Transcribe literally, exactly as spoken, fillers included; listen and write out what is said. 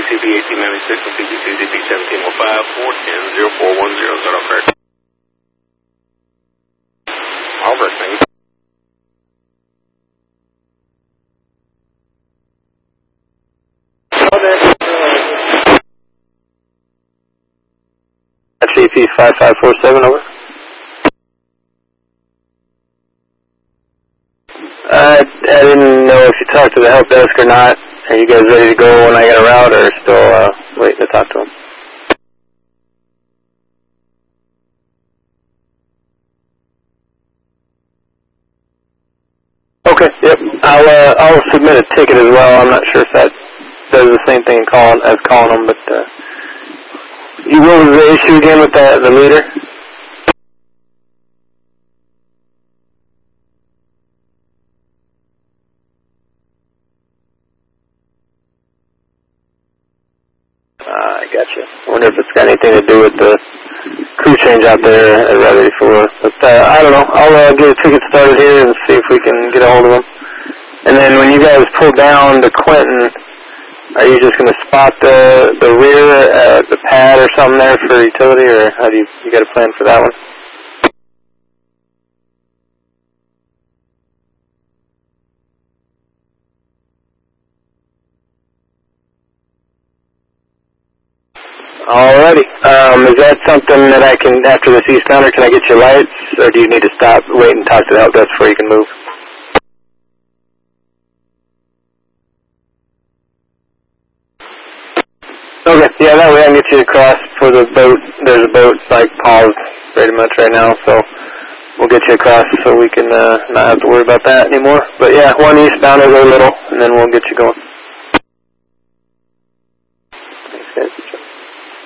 C B eighteen ninety-six and P G C D B seventeen oh five, four ten, zero four one zero, is that all correct? Albert, thank you. F C P five five four seven, over. Uh, I didn't know if you talked to the help desk or not. Are you guys ready to go when I get a route, or still uh, waiting to talk to them? Okay, yep. I'll uh, I'll submit a ticket as well. I'm not sure if that does the same thing calling, as calling them, but uh, you, what was the issue again with the the meter? Uh, I gotcha. I wonder if it's got anything to do with the crew change out there at Ready for. But uh, I don't know. I'll uh, get a ticket started here and see if we can get a hold of them. And then when you guys pull down to Clinton, are you just going to spot the the rear, uh, the pad or something there for utility, or how do you you got a plan for that one? Alrighty. Um, is that something that I can, after this eastbound, can I get your lights, or do you need to stop, wait and talk to the help desk before you can move? Okay, yeah, that way I can get you across for the boat. There's a boat, like, paused pretty much right now, so we'll get you across so we can uh, not have to worry about that anymore. But yeah, one eastbound is a little, and then we'll get you going. Thanks, guys.